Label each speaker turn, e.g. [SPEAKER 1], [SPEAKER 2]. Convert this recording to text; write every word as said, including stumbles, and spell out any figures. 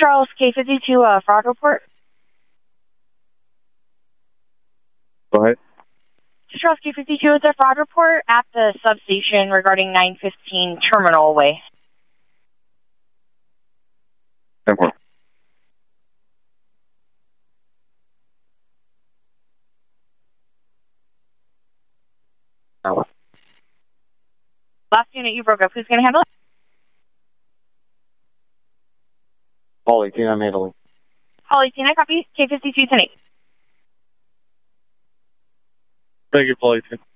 [SPEAKER 1] Charles, K fifty-two, uh, fraud report.
[SPEAKER 2] Go ahead.
[SPEAKER 1] Charles, K fifty-two, it's a fraud report at the substation regarding nine fifteen Terminal Way.
[SPEAKER 2] Airport. Oh.
[SPEAKER 1] Last unit you broke up. Who's going to handle it?
[SPEAKER 2] Paul eighteen, I'm handling.
[SPEAKER 1] Paul eighteen, I copy. K fifty-two, ten eight.
[SPEAKER 2] Thank you, Paul eighteen.